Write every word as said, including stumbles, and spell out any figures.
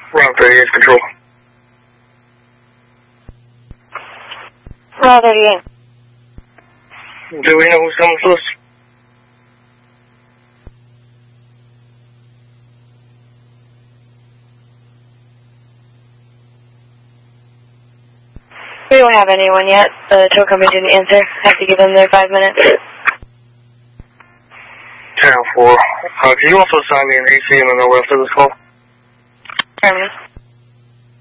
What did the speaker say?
Route thirty-eight control. Route thirty-eight. Do we know who's coming to us? We don't have anyone yet. The tow company didn't answer. Have to give them their five minutes. ten four. Uh, can you also assign me an A C in the know after this call? Affirmative.